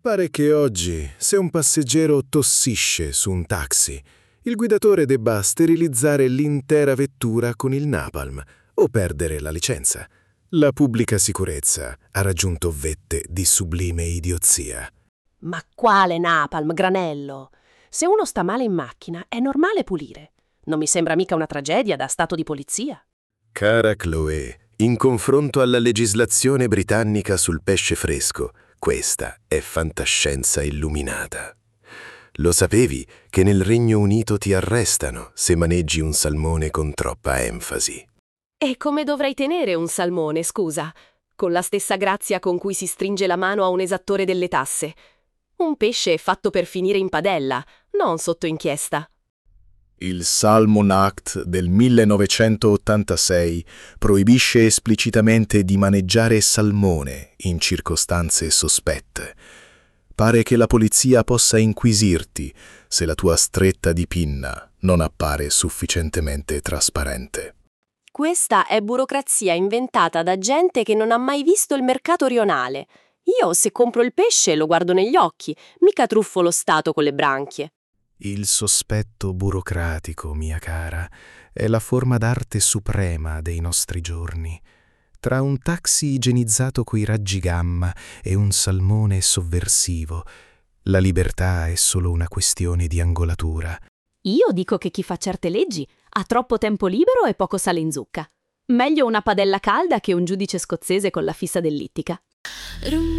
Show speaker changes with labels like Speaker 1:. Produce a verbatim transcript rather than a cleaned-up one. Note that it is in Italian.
Speaker 1: Pare che oggi, se un passeggero tossisce su un taxi, il guidatore debba sterilizzare l'intera vettura con il napalm o perdere la licenza. La pubblica sicurezza ha raggiunto vette di sublime idiozia.
Speaker 2: Ma quale napalm, Granello? Se uno sta male in macchina, è normale pulire. Non mi sembra mica una tragedia da stato di polizia.
Speaker 1: Cara Chloe, in confronto alla legislazione britannica sul pesce fresco, questa è fantascienza illuminata. Lo sapevi che nel Regno Unito ti arrestano se maneggi un salmone con troppa enfasi?
Speaker 2: E come dovrei tenere un salmone, scusa? Con la stessa grazia con cui si stringe la mano a un esattore delle tasse. Un pesce è fatto per finire in padella, non sotto inchiesta.
Speaker 3: Il Salmon Act del millenovecentottantasei proibisce esplicitamente di maneggiare salmone in circostanze sospette. Pare che la polizia possa inquisirti se la tua stretta di pinna non appare sufficientemente trasparente.
Speaker 2: Questa è burocrazia inventata da gente che non ha mai visto il mercato rionale. Io, se compro il pesce, lo guardo negli occhi, mica truffo lo Stato con le branchie.
Speaker 4: Il sospetto burocratico, mia cara, è la forma d'arte suprema dei nostri giorni. Tra un taxi igienizzato coi raggi gamma e un salmone sovversivo, la libertà è solo una questione di angolatura.
Speaker 5: Io dico che chi fa certe leggi ha troppo tempo libero e poco sale in zucca. Meglio una padella calda che un giudice scozzese con la fissa dell'ittica.